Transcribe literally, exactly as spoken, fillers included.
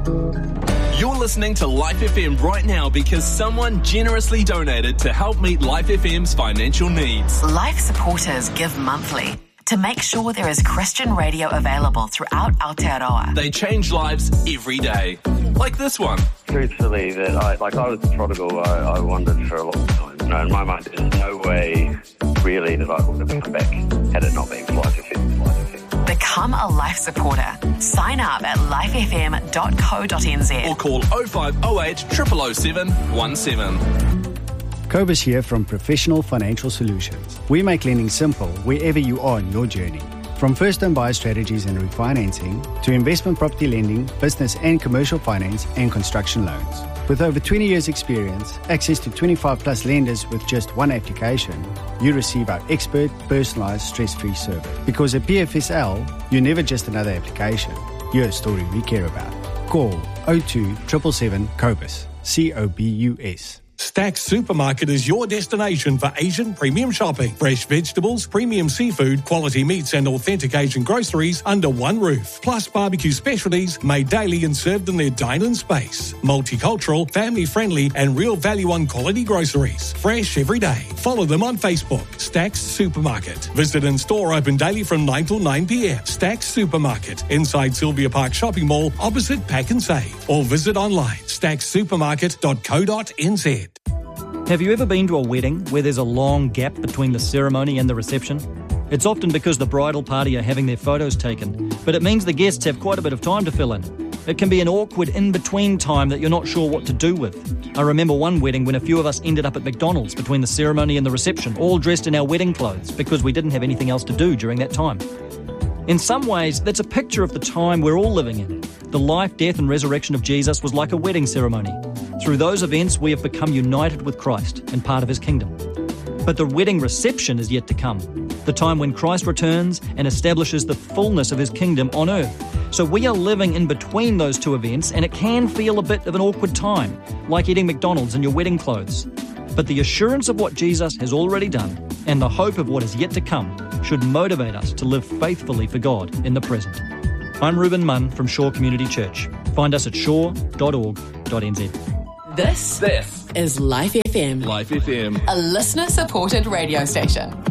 You're listening to Life F M right now because someone generously donated to help meet Life F M's financial needs. Life supporters give monthly to make sure there is Christian radio available throughout Aotearoa. They change lives every day, like this one. Truthfully, that I like I was a prodigal. I, I wondered for a long time. You know, in my mind, there's no way really that I would have come back had it not been for Life F M. Life F M. Become a Life supporter. Sign up at life f m dot co dot n z or call oh five oh eight, zero zero zero seven one seven. Kobus here from Professional Financial Solutions. We make lending simple wherever you are in your journey. From first-time buyer strategies and refinancing to investment property lending, business and commercial finance and construction loans. With over twenty years experience, access to twenty-five plus lenders with just one application, you receive our expert, personalised, stress-free service. Because at P F S L, you're never just another application. You're a story we care about. Call oh two seven seven seven Kobus, C O B U S. Stack's Supermarket is your destination for Asian premium shopping. Fresh vegetables, premium seafood, quality meats and authentic Asian groceries under one roof. Plus barbecue specialties made daily and served in their dine-in space. Multicultural, family-friendly and real value on quality groceries. Fresh every day. Follow them on Facebook. Stack's Supermarket. Visit in store open daily from nine till nine p.m. Stack's Supermarket. Inside Sylvia Park Shopping Mall opposite Pack and Save. Or visit online stacks supermarket dot co dot n z. Have you ever been to a wedding where there's a long gap between the ceremony and the reception? It's often because the bridal party are having their photos taken, but it means the guests have quite a bit of time to fill in. It can be an awkward in-between time that you're not sure what to do with. I remember one wedding when a few of us ended up at McDonald's between the ceremony and the reception, all dressed in our wedding clothes because we didn't have anything else to do during that time. In some ways, that's a picture of the time we're all living in. The life, death and resurrection of Jesus was like a wedding ceremony. Through those events, we have become united with Christ and part of his kingdom. But the wedding reception is yet to come, the time when Christ returns and establishes the fullness of his kingdom on earth. So we are living in between those two events, and it can feel a bit of an awkward time, like eating McDonald's in your wedding clothes. But the assurance of what Jesus has already done and the hope of what is yet to come should motivate us to live faithfully for God in the present. I'm Reuben Munn from Shore Community Church. Find us at shore dot org dot n z. This, This is Life F M. Life F M. A listener-supported radio station.